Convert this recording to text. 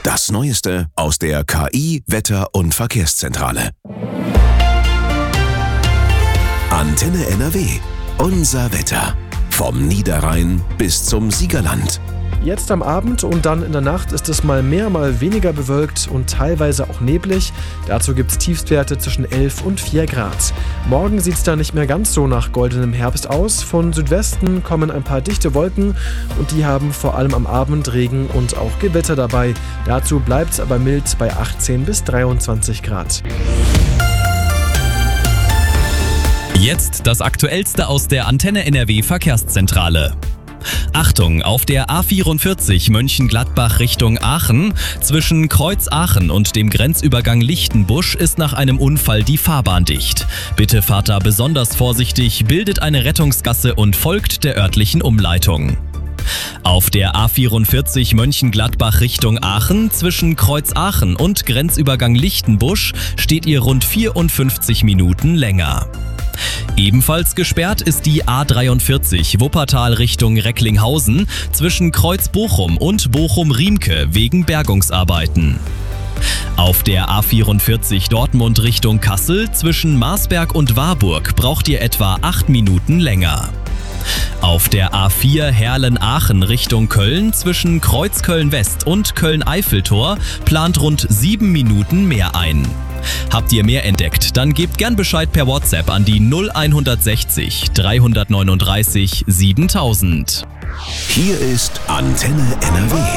Das Neueste aus der KI, Wetter- und Verkehrszentrale. Antenne NRW. Unser Wetter. Vom Niederrhein bis zum Siegerland. Jetzt am Abend und dann in der Nacht ist es mal mehr, mal weniger bewölkt und teilweise auch neblig. Dazu gibt es Tiefstwerte zwischen 11 und 4 Grad. Morgen sieht es da nicht mehr ganz so nach goldenem Herbst aus. Von Südwesten kommen ein paar dichte Wolken und die haben vor allem am Abend Regen und auch Gewitter dabei. Dazu bleibt es aber mild bei 18 bis 23 Grad. Jetzt das Aktuellste aus der Antenne NRW Verkehrszentrale. Achtung, auf der A44 Mönchengladbach Richtung Aachen, zwischen Kreuz Aachen und dem Grenzübergang Lichtenbusch ist nach einem Unfall die Fahrbahn dicht. Bitte fahrt da besonders vorsichtig, bildet eine Rettungsgasse und folgt der örtlichen Umleitung. Auf der A44 Mönchengladbach Richtung Aachen, zwischen Kreuz Aachen und Grenzübergang Lichtenbusch steht ihr rund 54 Minuten länger. Ebenfalls gesperrt ist die A43 Wuppertal Richtung Recklinghausen zwischen Kreuz Bochum und Bochum-Riemke wegen Bergungsarbeiten. Auf der A44 Dortmund Richtung Kassel zwischen Marsberg und Warburg braucht ihr etwa 8 Minuten länger. Auf der A4 Herlen-Aachen Richtung Köln zwischen Kreuzköln-West und Köln-Eiffeltor plant rund 7 Minuten mehr ein. Habt ihr mehr entdeckt, dann gebt gern Bescheid per WhatsApp an die 0160 339 7000. Hier ist Antenne NRW.